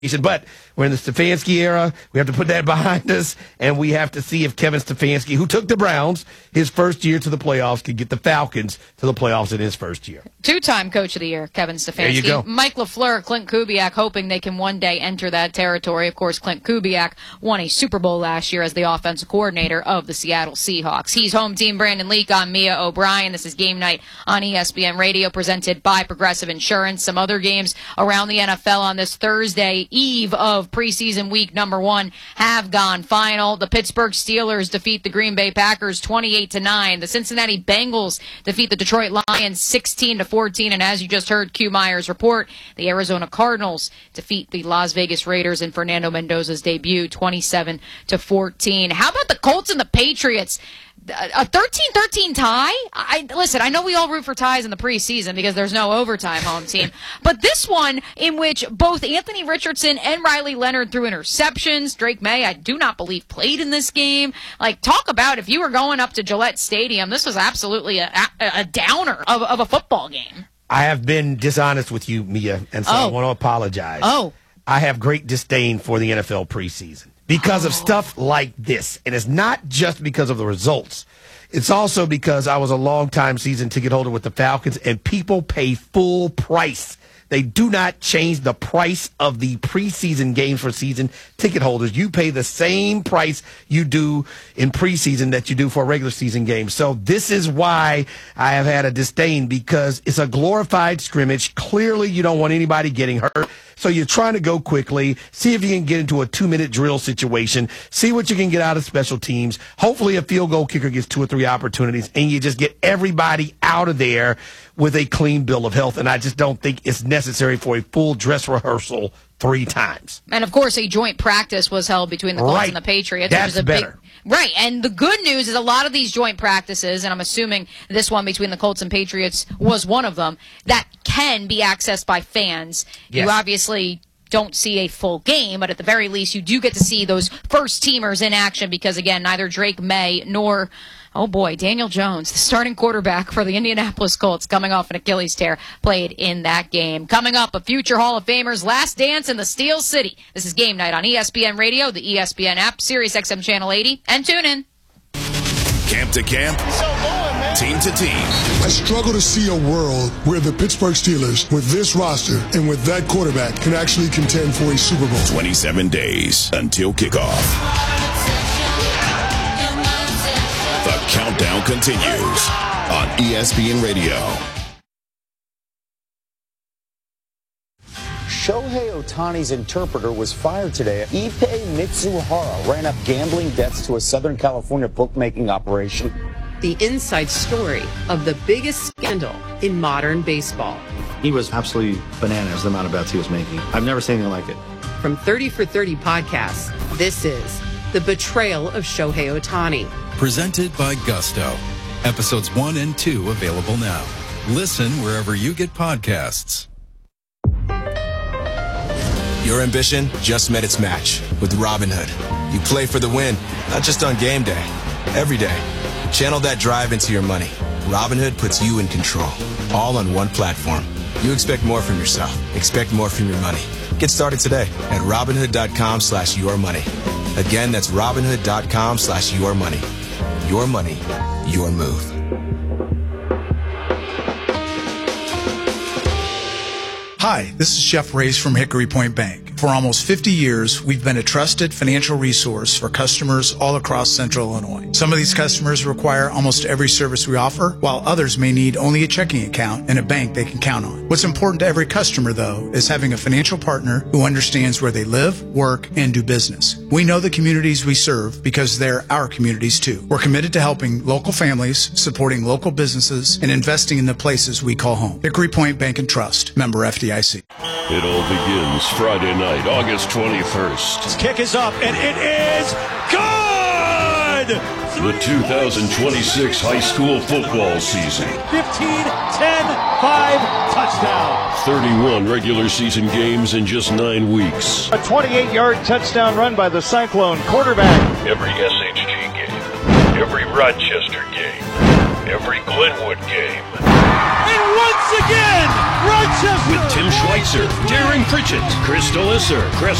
But we're in the Stefanski era. We have to put that behind us, and we have to see if Kevin Stefanski, who took the Browns his first year to the playoffs, can get the Falcons to the playoffs in his first year. Two-time Coach of the Year, Kevin Stefanski. There you go. Mike LaFleur, Clint Kubiak, hoping they can one day enter that territory. Of course, Clint Kubiak won a Super Bowl last year as the offensive coordinator of the Seattle Seahawks. He's home team Brandon Leak. I'm Mia O'Brien. This is Game Night on ESPN Radio, presented by Progressive Insurance. Some other games around the NFL on this Thursday eve of preseason week number 1 have gone final. The Pittsburgh Steelers defeat the Green Bay Packers 28-9. The Cincinnati Bengals defeat the Detroit Lions 16-14. And as you just heard Q Myers report, the Arizona Cardinals defeat the Las Vegas Raiders in Fernando Mendoza's debut 27-14. How about the Colts and the Patriots? A 13-13 tie? Listen, I know we all root for ties in the preseason because there's no overtime home team. But this one, in which both Anthony Richardson and Riley Leonard threw interceptions. Drake May, I do not believe, played in this game. Talk about if you were going up to Gillette Stadium, this was absolutely a downer of a football game. I have been dishonest with you, Mia, and so I want to apologize. I have great disdain for the NFL preseason because of stuff like this. And it's not just because of the results. It's also because I was a long-time season ticket holder with the Falcons, and people pay full price. They do not change the price of the preseason games for season ticket holders. You pay the same price you do in preseason that you do for a regular season game. So this is why I have had a disdain, because it's a glorified scrimmage. Clearly, you don't want anybody getting hurt. So you're trying to go quickly, see if you can get into a 2-minute drill situation, see what you can get out of special teams. Hopefully a field goal kicker gets 2 or 3 opportunities, and you just get everybody out of there with a clean bill of health. And I just don't think it's necessary for a full dress rehearsal 3 times. And, of course, a joint practice was held between the Colts and the Patriots. That's better. Right, and the good news is a lot of these joint practices, and I'm assuming this one between the Colts and Patriots was one of them, that can be accessed by fans. Yes. You obviously don't see a full game, but at the very least you do get to see those first-teamers in action because, again, neither Drake May nor, oh boy, Daniel Jones, the starting quarterback for the Indianapolis Colts, coming off an Achilles tear, played in that game. Coming up, a future Hall of Famer's last dance in the Steel City. This is Game Night on ESPN Radio, the ESPN app, Sirius XM Channel 80, and tune in. Camp to camp, team to team. I struggle to see a world where the Pittsburgh Steelers, with this roster and with that quarterback, can actually contend for a Super Bowl. 27 days until kickoff. The countdown continues on ESPN Radio. Shohei Ohtani's interpreter was fired today. Ippei Mitsuhara ran up gambling debts to a Southern California bookmaking operation. The inside story of the biggest scandal in modern baseball. He was absolutely bananas, the amount of bets he was making. I've never seen anything like it. From 30 for 30 podcasts, this is The Betrayal of Shohei Ohtani. Presented by Gusto. Episodes 1 and 2 available now. Listen wherever you get podcasts. Your ambition just met its match with Robinhood. You play for the win, not just on game day, every day. Channel that drive into your money. Robinhood puts you in control, all on one platform. You expect more from yourself. Expect more from your money. Get started today at Robinhood.com/yourmoney. Again, that's Robinhood.com/yourmoney. Your money, your move. Hi, this is Jeff Race from Hickory Point Bank. For almost 50 years, we've been a trusted financial resource for customers all across Central Illinois. Some of these customers require almost every service we offer, while others may need only a checking account and a bank they can count on. What's important to every customer, though, is having a financial partner who understands where they live, work, and do business. We know the communities we serve because they're our communities, too. We're committed to helping local families, supporting local businesses, and investing in the places we call home. Hickory Point Bank and Trust, member FDIC. It all begins Friday night, August 21st. His kick is up, and it is good! The 2026 high school football season. 15-10-5 touchdown. 31 regular season games in just 9 weeks. A 28-yard touchdown run by the Cyclone quarterback. Every SHG game, every Rochester game, every Glenwood game. And once again, Rochester! With Tim Schweitzer, Darren Pritchett, Chris Delisser, Chris